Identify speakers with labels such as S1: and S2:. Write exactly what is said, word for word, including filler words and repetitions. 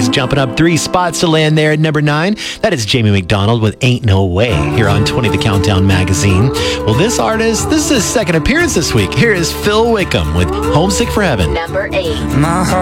S1: Boys jumping up three spots to land there at number nine. That is Jamie McDonald with Ain't No Way here on twenty The Countdown magazine. Well, this artist, this is his second appearance this week. Here is Phil Wickham with Homesick for Heaven.
S2: Number eight.
S3: My heart